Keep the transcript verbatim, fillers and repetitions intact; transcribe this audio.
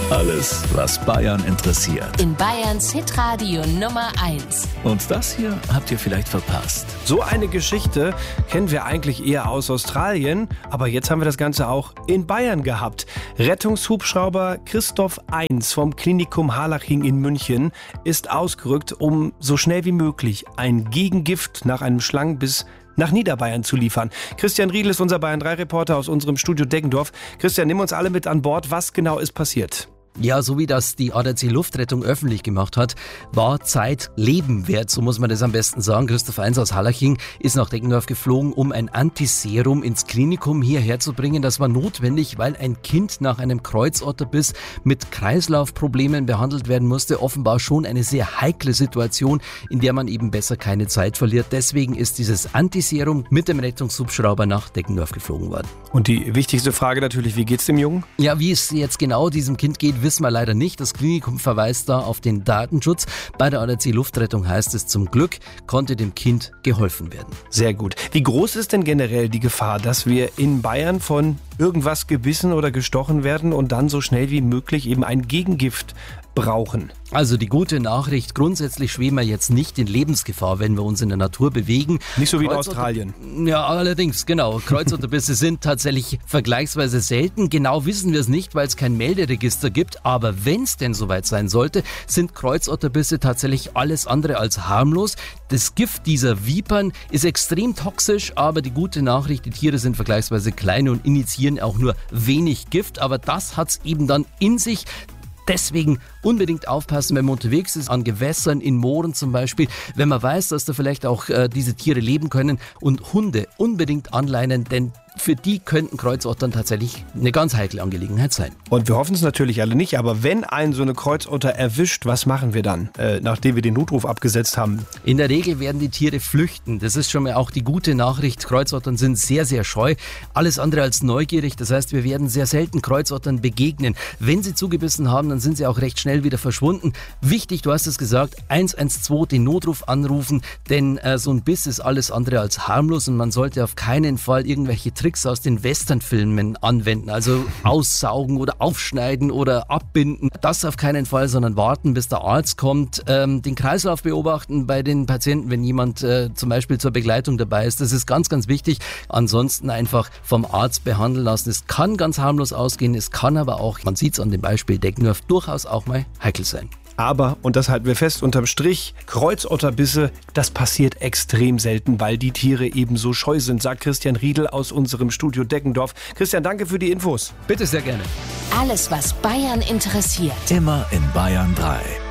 Alles, was Bayern interessiert. In Bayerns Hitradio Nummer eins. Und das hier habt ihr vielleicht verpasst. So eine Geschichte kennen wir eigentlich eher aus Australien, aber jetzt haben wir das Ganze auch in Bayern gehabt. Rettungshubschrauber Christoph eins vom Klinikum Harlaching in München ist ausgerückt, um so schnell wie möglich ein Gegengift nach einem Schlangenbiss nach Niederbayern zu liefern. Christian Riedl ist unser Bayern drei Reporter aus unserem Studio Deggendorf. Christian, nimm uns alle mit an Bord. Was genau ist passiert? Ja, so wie das die A D A C Luftrettung öffentlich gemacht hat, war Zeit Leben wert, so muss man das am besten sagen. Christoph eins aus Harlaching ist nach Deggendorf geflogen, um ein Antiserum ins Klinikum hierher zu bringen. Das war notwendig, weil ein Kind nach einem Kreuzotterbiss mit Kreislaufproblemen behandelt werden musste. Offenbar schon eine sehr heikle Situation, in der man eben besser keine Zeit verliert. Deswegen ist dieses Antiserum mit dem Rettungshubschrauber nach Deggendorf geflogen worden. Und die wichtigste Frage natürlich, wie geht's dem Jungen? Ja, wie es jetzt genau diesem Kind geht, wissen wir leider nicht. Das Klinikum verweist da auf den Datenschutz. Bei der A D A C Luftrettung heißt es, zum Glück konnte dem Kind geholfen werden. Sehr gut. Wie groß ist denn generell die Gefahr, dass wir in Bayern von irgendwas gebissen oder gestochen werden und dann so schnell wie möglich eben ein Gegengift brauchen? Also die gute Nachricht, grundsätzlich schweben wir jetzt nicht in Lebensgefahr, wenn wir uns in der Natur bewegen. Nicht so wie in Kreuzotter- Australien. Ja, allerdings, genau. Kreuzotterbisse sind tatsächlich vergleichsweise selten. Genau wissen wir es nicht, weil es kein Melderegister gibt. Aber wenn es denn soweit sein sollte, sind Kreuzotterbisse tatsächlich alles andere als harmlos. Das Gift dieser Vipern ist extrem toxisch, aber die gute Nachricht, die Tiere sind vergleichsweise klein und initiieren auch nur wenig Gift. Aber das hat es eben dann in sich. Deswegen unbedingt aufpassen, wenn man unterwegs ist, an Gewässern, in Mooren zum Beispiel. Wenn man weiß, dass da vielleicht auch äh, diese Tiere leben können, und Hunde unbedingt anleinen, denn für die könnten Kreuzottern tatsächlich eine ganz heikle Angelegenheit sein. Und wir hoffen es natürlich alle nicht, aber wenn einen so eine Kreuzotter erwischt, was machen wir dann, äh, nachdem wir den Notruf abgesetzt haben? In der Regel werden die Tiere flüchten. Das ist schon mal auch die gute Nachricht. Kreuzottern sind sehr, sehr scheu. Alles andere als neugierig. Das heißt, wir werden sehr selten Kreuzottern begegnen. Wenn sie zugebissen haben, dann sind sie auch recht schnell wieder verschwunden. Wichtig, du hast es gesagt, eins eins zwei, den Notruf anrufen, denn äh, so ein Biss ist alles andere als harmlos und man sollte auf keinen Fall irgendwelche Tricks aus den Westernfilmen anwenden, also aussaugen oder aufschneiden oder abbinden. Das auf keinen Fall, sondern warten, bis der Arzt kommt. Ähm, den Kreislauf beobachten bei den Patienten, wenn jemand äh, zum Beispiel zur Begleitung dabei ist. Das ist ganz, ganz wichtig. Ansonsten einfach vom Arzt behandeln lassen. Es kann ganz harmlos ausgehen, es kann aber auch, man sieht es an dem Beispiel Deggendorf, durchaus auch mal heikel sein. Aber, und das halten wir fest, unterm Strich, Kreuzotterbisse, das passiert extrem selten, weil die Tiere eben so scheu sind, sagt Christian Riedl aus unserem Studio Deggendorf. Christian, danke für die Infos. Bitte sehr gerne. Alles, was Bayern interessiert. Immer in Bayern drei.